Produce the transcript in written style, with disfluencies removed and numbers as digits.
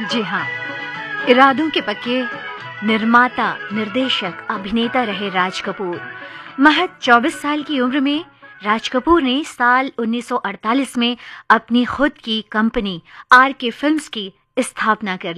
जी हाँ, इरादों के पक्के निर्माता, निर्देशक, अभिनेता रहे राज कपूर। महज 24 साल की उम्र में राज कपूर ने साल 1948 में अपनी खुद की कंपनी आर के फिल्म्स की स्थापना कर